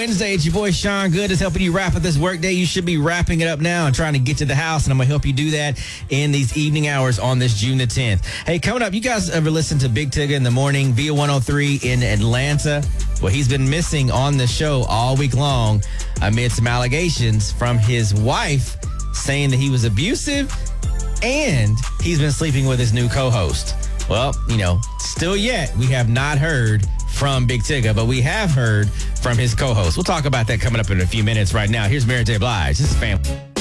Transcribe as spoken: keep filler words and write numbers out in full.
Wednesday. It's your boy Sean Good is helping you wrap up this workday. You should be wrapping it up now and trying to get to the house, and I'm going to help you do that in these evening hours on this June the tenth. Hey, coming up, you guys ever listen to Big Tigger in the morning via one oh three in Atlanta? Well, he's been missing on the show all week long amid some allegations from his wife saying that he was abusive and he's been sleeping with his new co-host. Well, you know, still yet, we have not heard from Big Tigger, but we have heard from his co-host. We'll talk about that coming up in a few minutes. Right now, here's Mary J. Blige. This is Family.